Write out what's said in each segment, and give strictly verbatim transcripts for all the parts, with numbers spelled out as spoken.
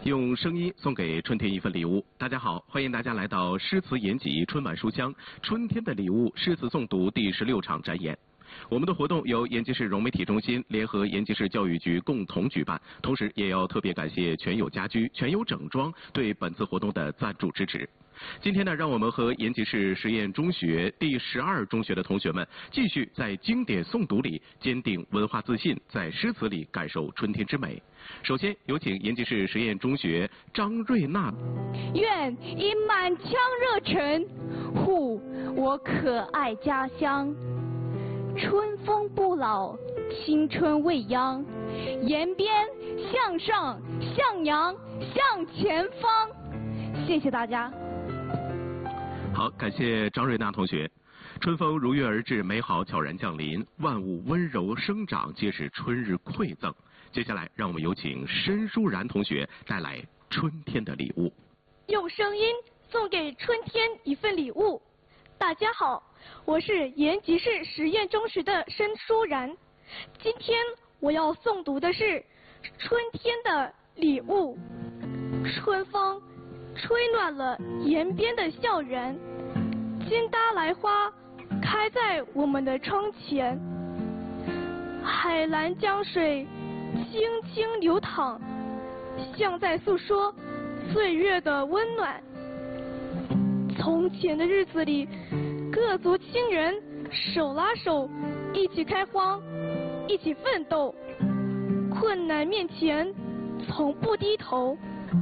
用声音送给春天一份礼物。大家好，欢迎大家来到诗词研集春晚书香春天的礼物诗词诵读第十六场展演。我们的活动由延吉市融媒体中心联合延吉市教育局共同举办，同时也要特别感谢全友家居、全友整装对本次活动的赞助支持。今天呢，让我们和延吉市实验中学第十二中学的同学们继续在经典诵读里坚定文化自信，在诗词里感受春天之美。首先有请延吉市实验中学张瑞娜。 愿以满腔热忱护我可爱家乡，春风不老，青春未央，延边向上，向阳，向前方。谢谢大家。 好，感谢张瑞娜同学。春风如约而至，美好悄然降临，万物温柔生长，皆是春日馈赠。接下来，让我们有请申淑然同学带来春天的礼物。 用声音送给春天一份礼物。大家好，我是延吉市实验中学的申淑然。今天我要诵读的是春天的礼物。春风吹暖了延边的校园，金搭来花开在我们的窗前，海蓝江水轻轻流淌，像在诉说岁月的温暖。从前的日子里，各族亲人手拉手一起开荒，一起奋斗，困难面前从不低头。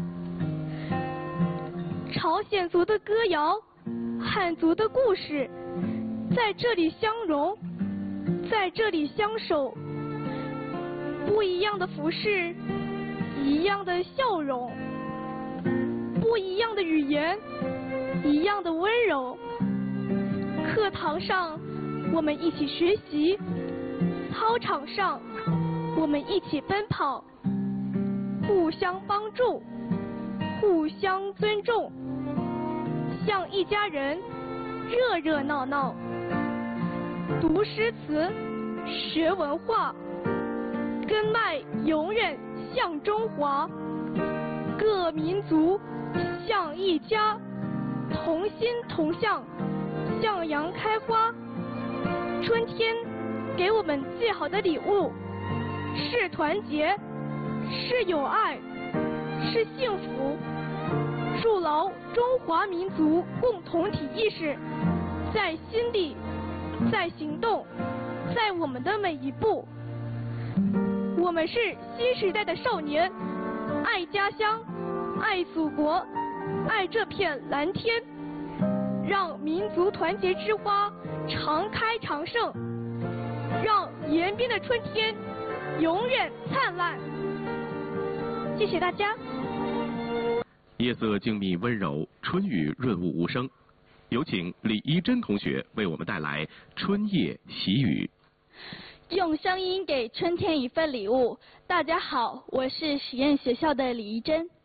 朝鲜族的歌谣，汉族的故事，在这里相融，在这里相守。不一样的服饰，一样的笑容，不一样的语言，一样的温柔。课堂上我们一起学习，操场上我们一起奔跑，互相帮助，互相尊重，像一家人，热热闹闹。读诗词，学文化，根脉永远向中华。各民族像一家，同心同向，向阳开花。春天给我们最好的礼物是团结，是友爱，是幸福。筑牢中华民族共同体意识，在心里，在行动，在我们的每一步。我们是新时代的少年，爱家乡，爱祖国，爱这片蓝天。让民族团结之花常开常盛，让延边的春天永远灿烂。谢谢大家。 夜色静谧温柔，春雨润物无声。有请李怡珍同学为我们带来《春夜喜雨》。 用声音给春天一份礼物。大家好，我是实验学校的李怡珍。